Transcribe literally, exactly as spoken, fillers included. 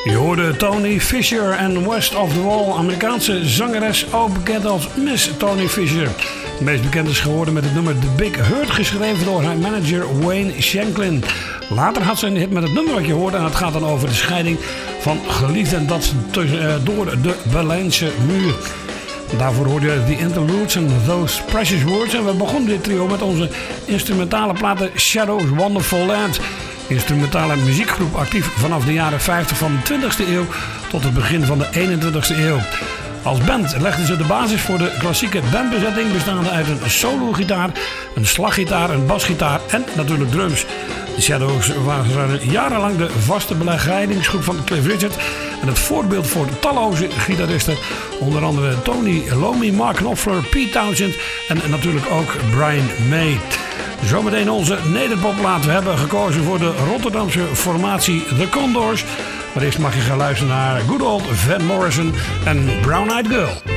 Je hoorde Tony Fisher en West of the Wall, Amerikaanse zangeres, ook bekend als Miss Tony Fisher. Het meest bekend is geworden met het nummer The Big Hurt, geschreven door haar manager Wayne Shanklin. Later had ze een hit met het nummer wat je hoorde en het gaat dan over de scheiding van geliefden en dat tussen, door de Berlijnse muur. Daarvoor hoorde je The Interludes en Those Precious Words en we begonnen dit trio met onze instrumentale platen Shadows Wonderful Land. Instrumentale muziekgroep actief vanaf de jaren vijftig van de twintigste eeuw tot het begin van de eenentwintigste eeuw. Als band legden ze de basis voor de klassieke bandbezetting bestaande uit een solo-gitaar, een slaggitaar, een basgitaar en natuurlijk drums. De Shadows waren jarenlang de vaste begeleidingsgroep van Cliff Richard en het voorbeeld voor talloze gitaristen, onder andere Tony Iommi, Mark Knopfler, Pete Townshend en natuurlijk ook Brian May. Zometeen onze nederpopplaat. We hebben gekozen voor de Rotterdamse formatie The Condors. Maar eerst mag je gaan luisteren naar good old Van Morrison en Brown Eyed Girl.